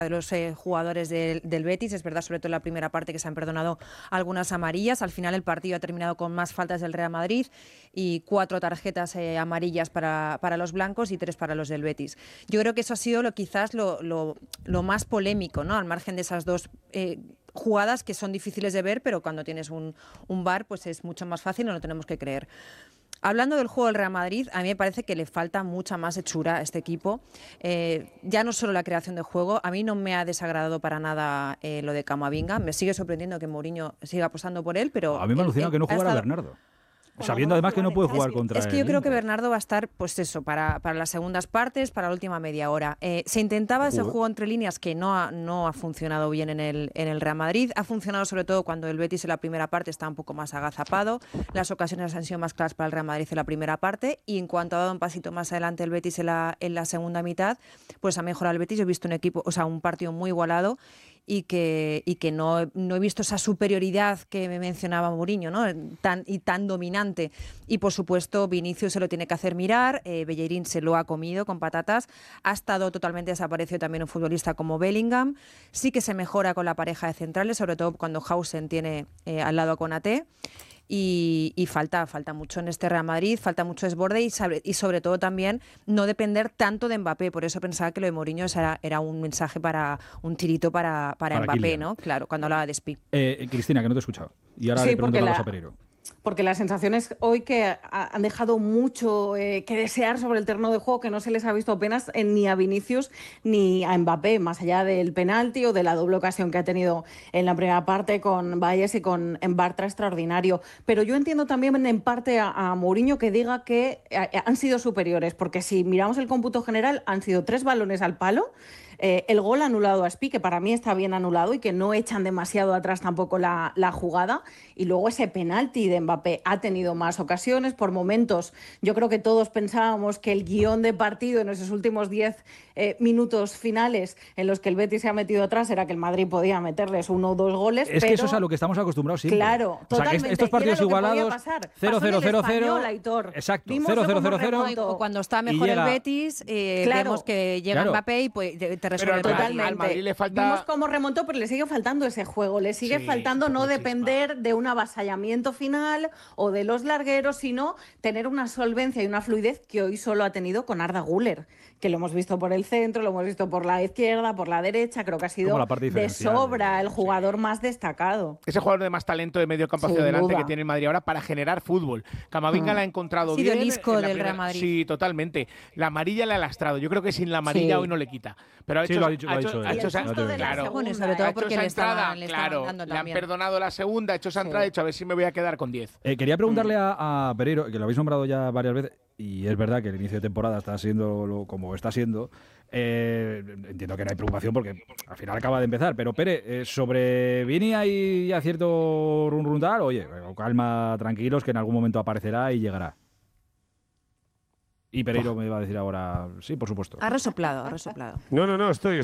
de los jugadores del Betis, es verdad, sobre todo en la primera parte que se han perdonado algunas amarillas. Al final el partido ha terminado con más faltas del Real Madrid y 4 tarjetas amarillas para los blancos y 3 para los del Betis. Yo creo que eso ha sido quizás lo más polémico, ¿no? Al margen de esas dos jugadas que son difíciles de ver, pero cuando tienes un VAR pues es mucho más fácil, no lo tenemos que creer. Hablando del juego del Real Madrid, a mí me parece que le falta mucha más hechura a este equipo. Ya no solo la creación de juego, a mí no me ha desagradado para nada lo de Camavinga. Me sigue sorprendiendo que Mourinho siga apostando por él, pero... A mí me alucina que no jugara Bernardo. Sabiendo además que no puede jugar contra él. Es que yo creo que Bernardo va a estar, pues eso, para las segundas partes, para la última media hora. Se intentaba ese juego entre líneas que no ha funcionado bien en el Real Madrid. Ha funcionado sobre todo cuando el Betis en la primera parte está un poco más agazapado. Las ocasiones han sido más claras para el Real Madrid en la primera parte. Y en cuanto ha dado un pasito más adelante el Betis en la segunda mitad, pues ha mejorado el Betis. Yo he visto un partido muy igualado y que no he visto esa superioridad que me mencionaba Mourinho, ¿no? tan dominante. Y por supuesto Vinicius se lo tiene que hacer mirar, Bellerín se lo ha comido con patatas, ha estado totalmente desaparecido también un futbolista como Bellingham. Sí que se mejora con la pareja de centrales, sobre todo cuando Hausen tiene al lado a Konaté. Y falta mucho en este Real Madrid, falta mucho desborde y sobre todo también no depender tanto de Mbappé. Por eso pensaba que lo de Mourinho era un mensaje un tirito para Mbappé, Kylian, ¿no? Claro, cuando hablaba de Spi. Cristina, que no te he escuchado. Y ahora le pregunto a Pereiro. Porque las sensaciones hoy que han dejado mucho que desear sobre el terreno de juego, que no se les ha visto apenas ni a Vinicius ni a Mbappé, más allá del penalti o de la doble ocasión que ha tenido en la primera parte con Valles y con Bartra extraordinario. Pero yo entiendo también en parte a Mourinho que diga que han sido superiores, porque si miramos el cómputo general han sido 3 balones al palo, el gol anulado a Spi, que para mí está bien anulado y que no echan demasiado atrás tampoco la jugada, y luego ese penalti de Mbappé. Ha tenido más ocasiones, por momentos yo creo que todos pensábamos que el guión de partido en esos últimos 10 minutos finales en los que el Betis se ha metido atrás era que el Madrid podía meterles 1 o 2 goles. Es que eso es a lo que estamos acostumbrados siempre. Claro, totalmente. Que estos partidos igualados, 0-0-0-0, exacto, 0-0-0-0. O cuando está mejor el Betis, vemos que llega Mbappé y pues, te resuelve. Pero al Madrid le falta... Vimos cómo remontó, pero le sigue faltando ese juego, le sigue faltando no depender de un avasallamiento final o de los largueros, sino tener una solvencia y una fluidez que hoy solo ha tenido con Arda Güler, que lo hemos visto por el centro, lo hemos visto por la izquierda, por la derecha. Creo que ha sido de sobra el jugador más destacado. Ese jugador de más talento de medio campo hacia adelante que tiene el Madrid ahora para generar fútbol. Camavinga la ha encontrado bien. El disco del Real Madrid. Sí, totalmente. La amarilla la ha lastrado. Yo creo que sin la amarilla hoy no le quita. Pero ha hecho, lo ha dicho sobre todo porque le estaban dando también. Le han perdonado la segunda, ha hecho esa entrada, ha dicho a ver si me voy a quedar con 10. Quería preguntarle a Pereiro, que lo habéis nombrado ya varias veces, y es verdad que el inicio de temporada está siendo como está siendo. Entiendo que no hay preocupación porque al final acaba de empezar, pero Pere, sobre Vini hay ya cierto run tal, oye, calma, tranquilos, que en algún momento aparecerá y llegará. Y Pereiro me va a decir ahora, sí, por supuesto. Ha resoplado. No, estoy.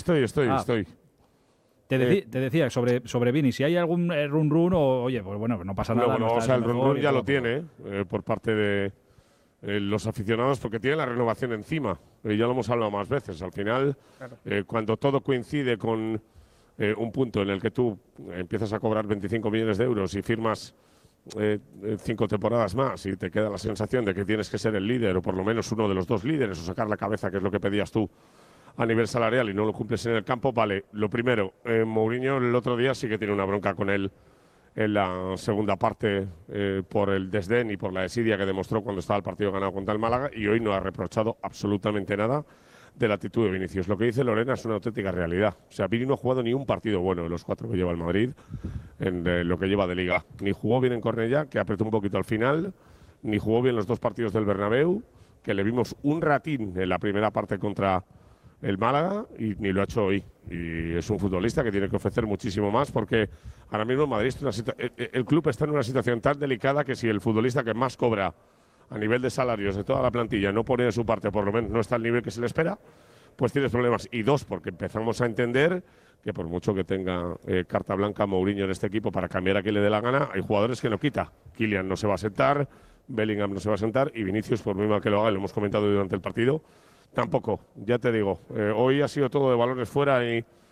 Te decía sobre Vini, si hay algún run o oye, pues bueno, no pasa nada. Bueno, o sea, el run ya lo tiene por parte de los aficionados porque tiene la renovación encima. Ya lo hemos hablado más veces. Al final, cuando todo coincide con un punto en el que tú empiezas a cobrar 25 millones de euros y firmas 5 temporadas más y te queda la sensación de que tienes que ser el líder o por lo menos uno de los 2 líderes o sacar la cabeza, que es lo que pedías tú a nivel salarial y no lo cumples en el campo, vale. Lo primero, Mourinho el otro día sí que tiene una bronca con él en la segunda parte por el desdén y por la desidia que demostró cuando estaba el partido ganado contra el Málaga, y hoy no ha reprochado absolutamente nada de la actitud de Vinicius. Lo que dice Lorena es una auténtica realidad. O sea, Vini no ha jugado ni un partido bueno de los 4 que lleva el Madrid en lo que lleva de Liga. Ni jugó bien en Cornellá, que apretó un poquito al final, ni jugó bien los 2 partidos del Bernabéu, que le vimos un ratín en la primera parte contra el Málaga, y ni lo ha hecho hoy. Y es un futbolista que tiene que ofrecer muchísimo más, porque ahora mismo el Madrid el club está en una situación tan delicada que si el futbolista que más cobra a nivel de salarios de toda la plantilla no pone de su parte, por lo menos no está al nivel que se le espera, pues tienes problemas. Y 2, porque empezamos a entender que por mucho que tenga carta blanca Mourinho en este equipo para cambiar a quien le dé la gana, hay jugadores que no quita. Kylian no se va a sentar, Bellingham no se va a sentar, y Vinicius, por muy mal que lo haga, lo hemos comentado durante el partido, tampoco. Ya te digo, hoy ha sido todo de balones fuera y